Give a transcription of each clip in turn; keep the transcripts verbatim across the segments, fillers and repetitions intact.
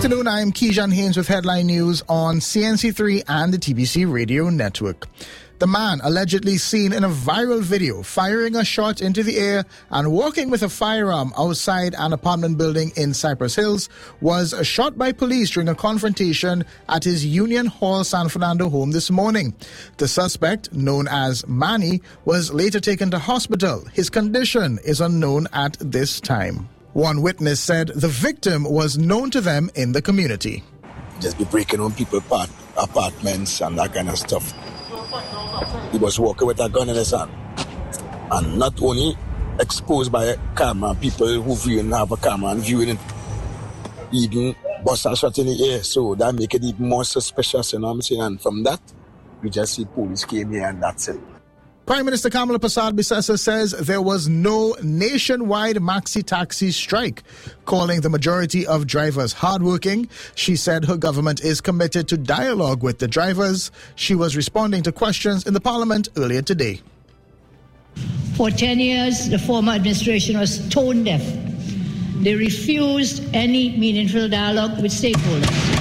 afternoon, I am Keejan Haynes with headline news on C N C three and the T B C radio network. The man allegedly seen in a viral video firing a shot into the air and walking with a firearm outside an apartment building in Cypress Hills was shot by police during a confrontation at his Union Hall San Fernando home this morning. The suspect, known as Manny, was later taken to hospital. His condition is unknown at this time. One witness said the victim was known to them in the community. Just be breaking on people's part, apartments and that kind of stuff. He was walking with a gun in his hand. And not only exposed by a camera, people who viewing have a camera and viewing it, even bust a shot in the air. So that make it even more suspicious, you know what I'm saying? And from that, we just see police came here and that's it. Prime Minister Kamala Persad-Bissessar says there was no nationwide maxi-taxi strike, calling the majority of drivers hardworking. She said her government is committed to dialogue with the drivers. She was responding to questions in the parliament earlier today. For ten years, the former administration was tone deaf. They refused any meaningful dialogue with stakeholders.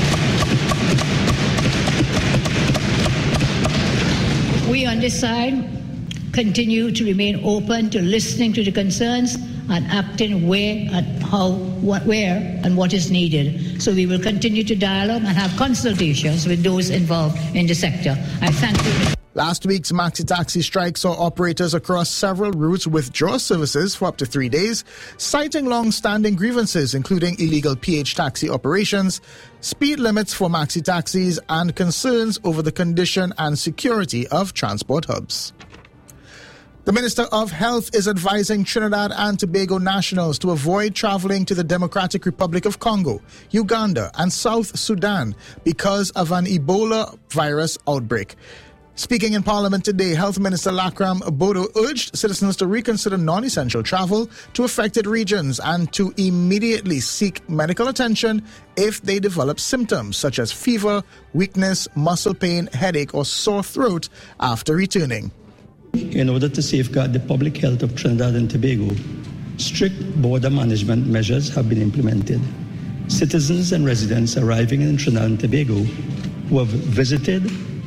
We on this side continue to remain open to listening to the concerns and acting where and how, what, where and what is needed. So we will continue to dialogue and have consultations with those involved in the sector. I thank you. Last week's maxi-taxi strike saw operators across several routes withdraw services for up to three days, citing long-standing grievances including illegal P H taxi operations, speed limits for maxi-taxis, and concerns over the condition and security of transport hubs. The Minister of Health is advising Trinidad and Tobago nationals to avoid traveling to the Democratic Republic of Congo, Uganda, and South Sudan because of an Ebola virus outbreak. Speaking in Parliament today, Health Minister Lakram Bodo urged citizens to reconsider non-essential travel to affected regions and to immediately seek medical attention if they develop symptoms such as fever, weakness, muscle pain, headache, or sore throat after returning. In order to safeguard the public health of Trinidad and Tobago, strict border management measures have been implemented. Citizens and residents arriving in Trinidad and Tobago who have visited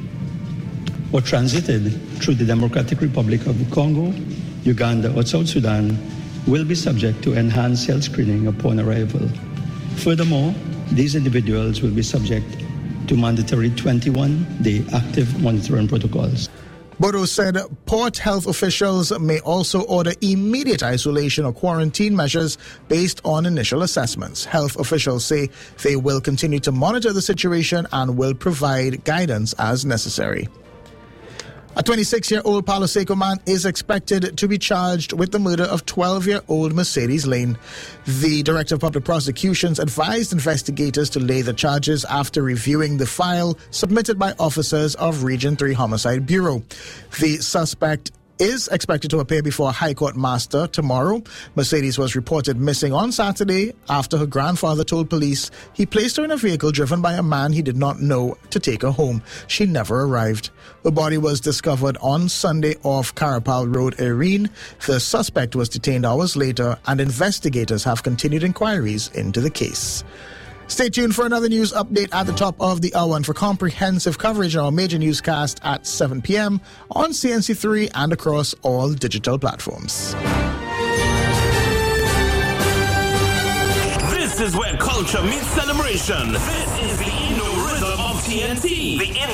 or transited through the Democratic Republic of the Congo, Uganda, or South Sudan will be subject to enhanced health screening upon arrival. Furthermore, these individuals will be subject to mandatory twenty-one day active monitoring protocols. Bodo said port health officials may also order immediate isolation or quarantine measures based on initial assessments. Health officials say they will continue to monitor the situation and will provide guidance as necessary. A twenty-six-year-old Palo Seco man is expected to be charged with the murder of twelve-year-old Mercedes Lane. The Director of Public Prosecutions advised investigators to lay the charges after reviewing the file submitted by officers of Region three Homicide Bureau. The suspect is expected to appear before a High Court master tomorrow. Mercedes was reported missing on Saturday after her grandfather told police he placed her in a vehicle driven by a man he did not know to take her home. She never arrived. Her body was discovered on Sunday off Carapal Road, Erin. The suspect was detained hours later, and investigators have continued inquiries into the case. Stay tuned for another news update at the top of the hour and for comprehensive coverage on our major newscast at seven p.m. on C N C three and across all digital platforms. This is where culture meets celebration. This is the Inno Rhythm of T N T. The